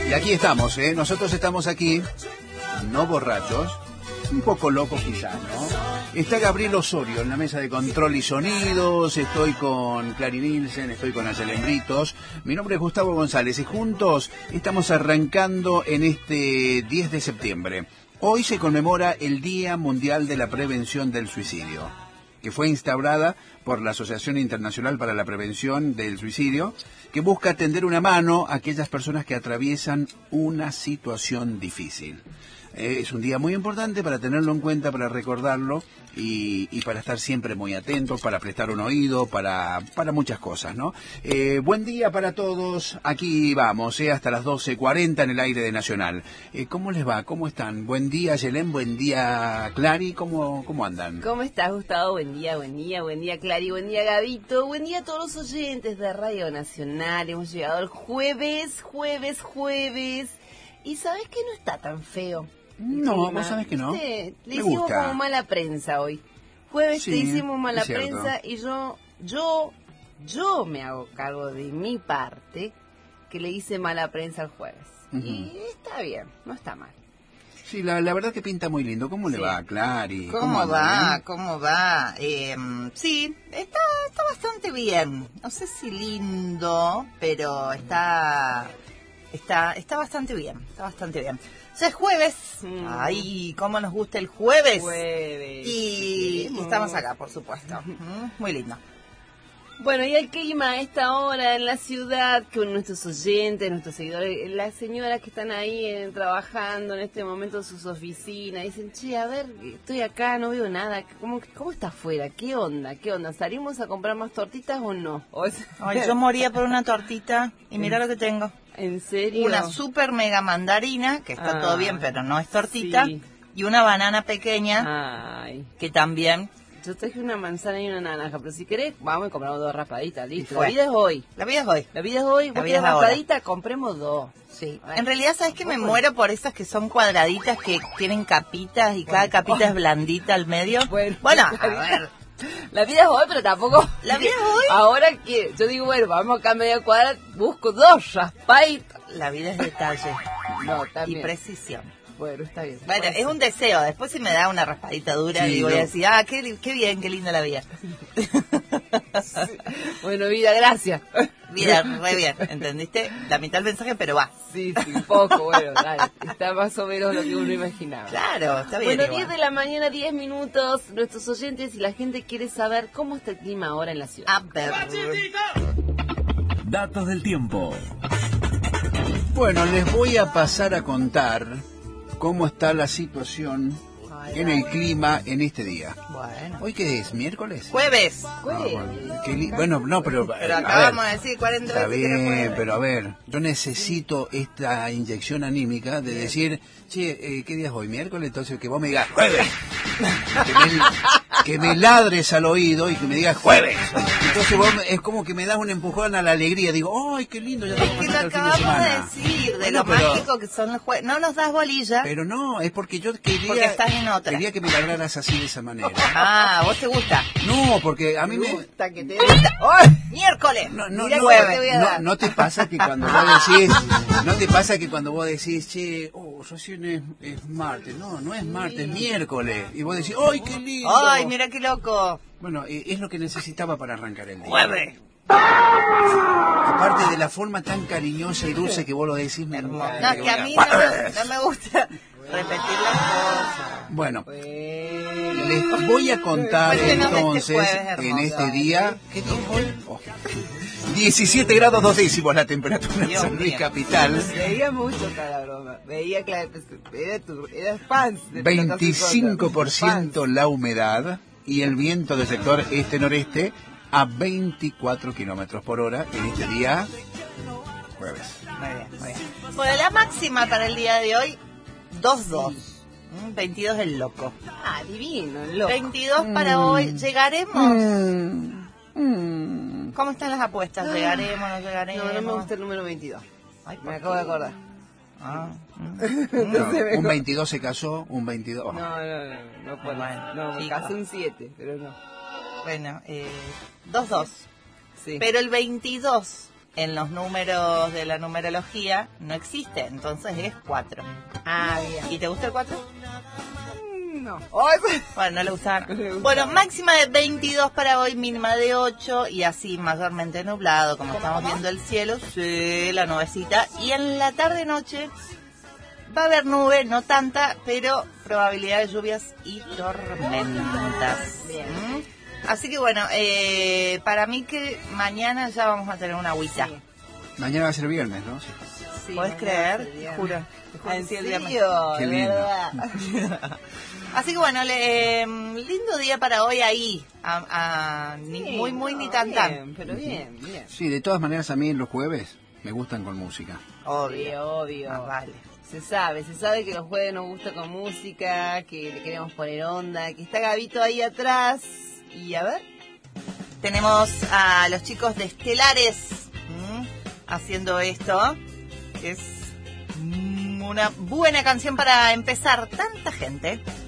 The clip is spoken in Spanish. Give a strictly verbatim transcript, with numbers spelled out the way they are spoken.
Y aquí estamos, ¿eh? Nosotros estamos aquí, no borrachos, un poco locos quizás, ¿no? Está Gabriel Osorio en la mesa de control y sonidos, estoy con Clary Nielsen, estoy con Ayelen Britos, mi nombre es Gustavo González y juntos estamos arrancando en este diez de septiembre. Hoy se conmemora el Día Mundial de la Prevención del Suicidio, que fue instaurada por la Asociación Internacional para la Prevención del Suicidio, que busca tender una mano a aquellas personas que atraviesan una situación difícil. Eh, es un día muy importante para tenerlo en cuenta, para recordarlo y, y para estar siempre muy atentos, para prestar un oído, para, para muchas cosas, ¿no? Eh, buen día para todos. Aquí vamos, eh, hasta las doce cuarenta en el aire de Nacional. Eh, ¿Cómo les va? ¿Cómo están? Buen día, Ayelen. Buen día, Clary. ¿Cómo, cómo andan? ¿Cómo estás, Gustavo? Buen día, buen día, buen día, Clary. Buen día, Gabito. Buen día a todos los oyentes de Radio Nacional. Hemos llegado el jueves, jueves, jueves. Y ¿sabes que no está tan feo? No, vos sabés que no. Sí, le Me hicimos gusta. como mala prensa hoy. Jueves Sí, te hicimos mala es cierto. prensa y yo, yo, yo me hago cargo de mi parte que le hice mala prensa el jueves. Uh-huh. Y está bien, no está mal. Sí, la, la verdad que pinta muy lindo. ¿Cómo le Sí. va, Clary? ¿Cómo, andan, va? eh? ¿Cómo va? Eh, sí, está, está bastante bien. No sé si lindo, pero está, está, está bastante bien. Está bastante bien. Ya es jueves. Mm. Ay, cómo nos gusta el jueves. Jueves. Y, y estamos acá, por supuesto. Mm, Muy lindo. Bueno, y el clima a esta hora en la ciudad, con nuestros oyentes, nuestros seguidores, las señoras que están ahí eh, trabajando en este momento en sus oficinas, dicen, che, a ver, estoy acá, no veo nada, ¿cómo, cómo está afuera? ¿Qué onda? ¿Qué onda? ¿Salimos a comprar más tortitas o no? O sea, Ay, yo moría por una tortita y mira lo que tengo. ¿En serio? Una super mega mandarina, que está Ah, todo bien, pero no es tortita. sí. Y una banana pequeña, Ay, que también... yo traje una manzana y una naranja, pero si querés, vamos y compramos dos raspaditas, listo. Y fue. La vida es hoy. La vida es hoy. La vida es hoy, La vos vida querés es ahora. raspadita, compremos dos. Sí. Bueno. En realidad, ¿sabes que me Bueno. muero por esas que son cuadraditas, que tienen capitas y cada capita es blandita al medio? Bueno, Bueno, a ver. La vida es hoy, pero tampoco... La vida es hoy. Ahora que yo digo, bueno, vamos acá a media cuadra, busco dos raspaditas. La vida es detalle No, y también. precisión. Bueno, está bien. Bueno, es un deseo. Después si me da una raspadita dura, Sí, digo, voy no. a decir, ah, qué, qué bien, qué linda la vida. Bueno, vida, gracias. Vida, re bien, ¿entendiste? La mitad del mensaje, pero va. Sí, sí, un poco, bueno, dale. Está más o menos lo que uno imaginaba. Claro, está bien. Bueno, igual. diez de la mañana, diez minutos. Nuestros oyentes y la gente quiere saber cómo está el clima ahora en la ciudad. A ver. Datos del tiempo. Bueno, les voy a pasar a contar cómo está la situación en el clima en este día. Bueno. ¿Hoy qué es? ¿Miércoles? Jueves. Ah, bueno, qué li- bueno, no, pero... Pero a acabamos ver, de decir cuarenta está veces que era bien, jueves. pero a ver, yo necesito esta inyección anímica de decir, che, eh, ¿qué día es hoy? ¿Miércoles? Entonces que vos me digas, ¡jueves! Que me, que me ladres al oído y que me digas, ¡jueves! Entonces vos me- es como que me das un empujón a la alegría. Digo, ¡ay, qué lindo! Ya Es estamos que lo pasando el fin de acabamos de semana. decir, de Bueno, lo pero- mágico que son los jueves. No nos das bolilla. Pero no, es porque yo quería... Porque estás en otra. Quería que me ladraras así de esa manera. Ah, ¿a vos te gusta? No, porque a mí me... gusta que te... ¡Ay! ¡Miércoles! No, no, Mirá no, cómo te voy a no, dar. no te pasa que cuando vos decís, no te pasa que cuando vos decís, che, oh, recién es, es martes, no, no es martes, es miércoles, y vos decís, ¡ay, qué lindo! ¡Ay, mira qué loco! Bueno, eh, es lo que necesitaba para arrancar el día. ¡Jueves! Aparte de la forma tan cariñosa y dulce que vos lo decís, me No, encanta es que que a vos mí digas, no, "Jueves". no me gusta repetir las cosas. Bueno, Bueno. les voy a contar Cuéntenos de este entonces jueves en hermoso. este día, ¿qué día es hoy? Oh. diecisiete grados dos décimos la temperatura en Dios San Luis mío. Capital. Veía mucho cada broma. Veía que era tu, eras fans de veinticinco por ciento la humedad y el viento del sector este-noreste a veinticuatro kilómetros por hora en este día jueves. Muy bien, muy bien. Bueno, la máxima para el día de hoy, dos dos. Mm, veintidós el loco. Ah, divino, loco. veintidós para hoy. ¿Llegaremos? ¿Cómo están las apuestas? ¿Llegaremos, no llegaremos? No, no me gusta el número veintidós. Ay, ¿por Me acabo de qué? acordar. Ah, mm. No, un veintidós se casó, un veintidós. No, no, no, no puedo. Bueno, No, me chicos. casé un siete, pero no. Bueno, eh, dos dos. Sí. Pero el veintidós en los números de la numerología no existe, entonces es cuatro. Ah, bien. ¿Y te gusta el cuatro? No. Bueno, no le gustaba. No le gusta. Bueno, máxima de veintidós para hoy, mínima de ocho y así mayormente nublado, como estamos viendo el cielo, sí, la nubecita. Y en la tarde-noche va a haber nube, no tanta, pero probabilidad de lluvias y tormentas. Bien. ¿Mm? Así que bueno, eh, para mí que mañana ya vamos a tener una agüita. Sí. Mañana va a ser viernes, ¿no? Sí. Sí, ¿Podés no, creer? no, Te juro. Te juro que ¿En sí, el viernes. serio? Qué De lindo. verdad. Así que bueno, le, eh, lindo día para hoy ahí. A, a- ni Sí, muy, muy, no, ni tan, tan. bien, pero bien, bien. Sí, de todas maneras a mí los jueves me gustan con música. Sí, Obvio. obvio. Más vale. Se sabe, se sabe que los jueves nos gusta con música, que le queremos poner onda, que está Gabito ahí atrás. Y a ver. Tenemos a los chicos de Estelares ¿m? haciendo esto. Es mm, una buena canción para empezar. Tanta gente.